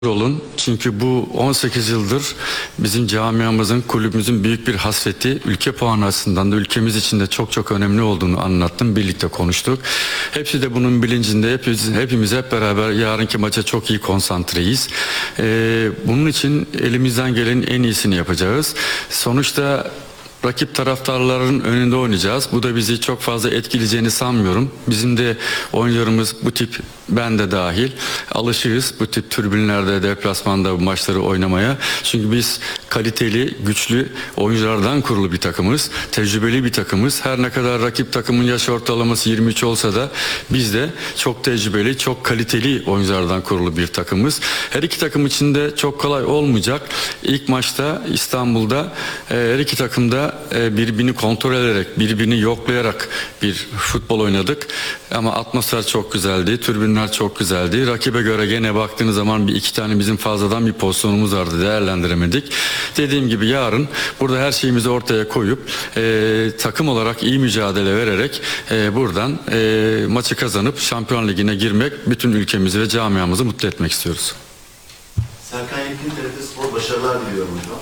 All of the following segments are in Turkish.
olun. Çünkü bu 18 yıldır bizim camiamızın, kulübümüzün büyük bir hasreti. Ülke puanı açısından da ülkemiz için de çok çok önemli olduğunu anlattım. Birlikte konuştuk. Hepsi de bunun bilincinde. Hepimiz hep beraber yarınki maça çok iyi konsantreyiz. Bunun için elimizden gelenin en iyisini yapacağız. Sonuçta rakip taraftarların önünde oynayacağız. Bu da bizi çok fazla etkileyeceğini sanmıyorum. Bizim de oyuncularımız bu tip, ben de dahil, alışığız bu tip tribünlerde, deplasmanda bu maçları oynamaya. Çünkü biz kaliteli, güçlü oyunculardan kurulu bir takımız. Tecrübeli bir takımız. Her ne kadar rakip takımın yaş ortalaması 23 olsa da biz de çok tecrübeli, çok kaliteli oyunculardan kurulu bir takımız. Her iki takım için de çok kolay olmayacak. İlk maçta İstanbul'da her iki takım da birbirini kontrol ederek, birbirini yoklayarak bir futbol oynadık. Ama atmosfer çok güzeldi, tribünler çok güzeldi. Rakibe göre gene baktığınız zaman bir iki tane bizim fazladan bir pozisyonumuz vardı, değerlendiremedik. Dediğim gibi yarın burada her şeyimizi ortaya koyup takım olarak iyi mücadele vererek buradan maçı kazanıp Şampiyon Ligi'ne girmek, bütün ülkemizi ve camiamızı mutlu etmek istiyoruz. Serkan Yetkin, TRT Spor, başarılar diliyorum hocam.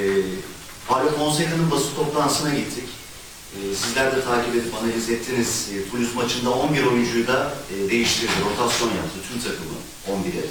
Paulo Fonseca'nın basın toplantısına gittik. Sizler de takip edip analiz ettiniz. Toulouse maçında 11 oyuncuyu da değiştirdi, rotasyon yaptı tüm takımı 11'e.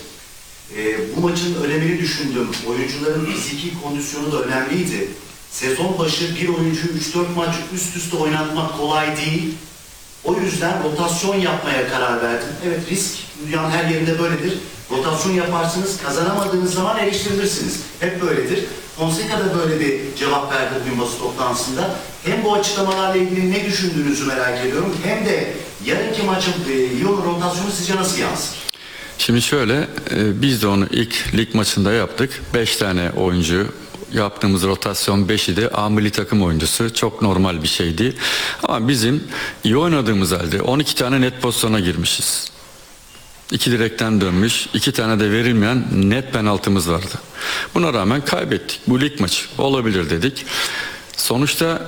Bu maçın önemini düşündüm. Oyuncuların fiziki kondisyonu da önemliydi. Sezon başı bir oyuncuyu 3-4 maç üst üste oynatmak kolay değil. O yüzden rotasyon yapmaya karar verdim. Evet, risk dünyanın her yerinde böyledir. Rotasyon yaparsınız, kazanamadığınız zaman eleştirilirsiniz. Hep böyledir. Fonseca da böyle bir cevap verdi bugün basın toplantısında. Hem bu açıklamalarla ilgili ne düşündüğünüzü merak ediyorum, hem de yarınki maçın Lyon rotasyonu sizce nasıl yansır? Şimdi şöyle, biz de onu ilk lig maçında yaptık. 5 tane oyuncu yaptığımız rotasyon, 5'i de A milli takım oyuncusu. Çok normal bir şeydi. Ama bizim iyi oynadığımız halde 12 tane net pozisyona girmişiz. 2 direkten dönmüş, 2 tane de verilmeyen net penaltımız vardı. Buna rağmen kaybettik. Bu lig maçı olabilir dedik. Sonuçta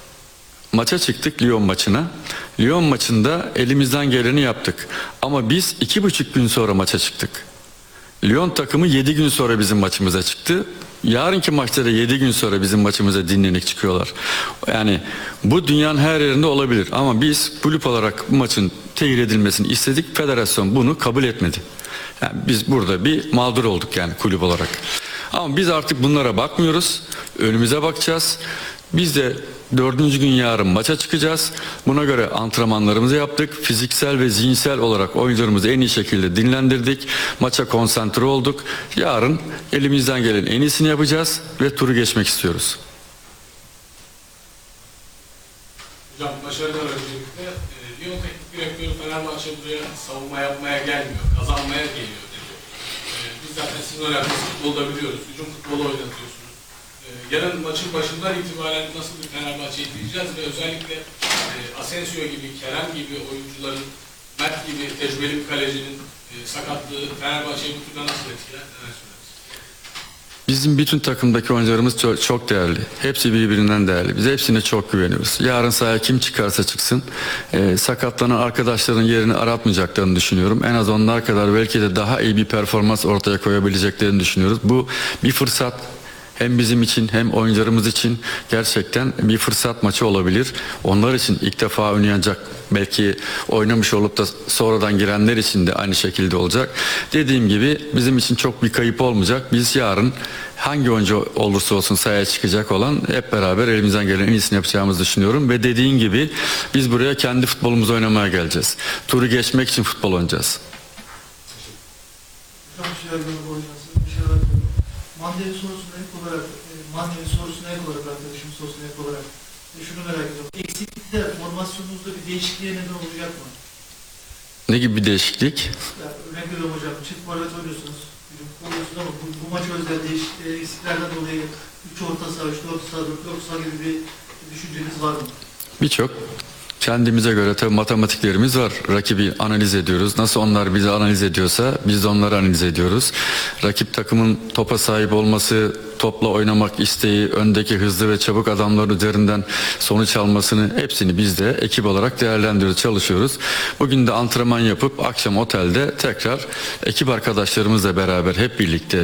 maça çıktık, Lyon maçına. Lyon maçında elimizden geleni yaptık. Ama biz 2,5 gün sonra maça çıktık. Lyon takımı 7 gün sonra bizim maçımıza çıktı. Yarınki maçta da 7 gün sonra bizim maçımıza dinlenik çıkıyorlar. Yani bu dünyanın her yerinde olabilir. Ama biz kulüp olarak bu maçın tehir edilmesini istedik. Federasyon bunu kabul etmedi. Yani biz burada bir mağdur olduk yani kulüp olarak. Ama biz artık bunlara bakmıyoruz. Önümüze bakacağız. Biz de 4. gün yarın maça çıkacağız. Buna göre antrenmanlarımızı yaptık. Fiziksel ve zihinsel olarak oyuncularımızı en iyi şekilde dinlendirdik. Maça konsantre olduk. Yarın elimizden gelen en iyisini yapacağız ve turu geçmek istiyoruz. Hocam başarılar öncelikle. Lyon Teknik Direktörü Fenerbahçe buraya savunma yapmaya gelmiyor, kazanmaya geliyor dedi. Biz zaten sizin önemli futbolda biliyoruz. Hücum futbolu oynatıyorsunuz. Yarın maçın başından itibaren nasıl bir Fenerbahçe izleyeceğiz ve özellikle Asensio gibi, Kerem gibi oyuncuların, Mert gibi tecrübeli bir kalecinin sakatlığı Fenerbahçe'yi bu türden nasıl etkiler? Neler söylersiniz? Bizim bütün takımdaki oyuncularımız çok değerli. Hepsi birbirinden değerli. Biz hepsine çok güveniyoruz. Yarın sahaya kim çıkarsa çıksın sakatlanan arkadaşların yerini aratmayacaklarını düşünüyorum. En az onlar kadar belki de daha iyi bir performans ortaya koyabileceklerini düşünüyoruz. Bu bir fırsat. Hem bizim için hem oyuncularımız için gerçekten bir fırsat maçı olabilir. Onlar için ilk defa oynayacak, belki oynamış olup da sonradan girenler için de aynı şekilde olacak. Dediğim gibi bizim için çok bir kayıp olmayacak. Biz yarın hangi oyuncu olursa olsun sahaya çıkacak olan hep beraber elimizden gelen en iyisini yapacağımızı düşünüyorum. Ve dediğin gibi biz buraya kendi futbolumuzu oynamaya geleceğiz. Turu geçmek için futbol oynayacağız. Manevi sorusuna ek olarak arkadaşım sorusuna ek olarak şunu merak ediyorum. Eksiklikte formasyonunuzda bir değişikliğe neden olacak mı? Ne gibi bir değişiklik? Ya, örnek veriyorum hocam, çift forvet oynuyorsunuz. Oynuyorsunuz ama bu maç özel eksiklerden dolayı 3 orta saha, 3 orta saha, 4 orta saha gibi bir düşünceniz var mı? Birçok. Kendimize göre tabii matematiklerimiz var. Rakibi analiz ediyoruz. Nasıl onlar bizi analiz ediyorsa biz de onları analiz ediyoruz. Rakip takımın topa sahip olması topla oynamak isteği, öndeki hızlı ve çabuk adamların üzerinden sonuç almasını hepsini biz de ekip olarak değerlendiriyoruz, çalışıyoruz. Bugün de antrenman yapıp akşam otelde tekrar ekip arkadaşlarımızla beraber hep birlikte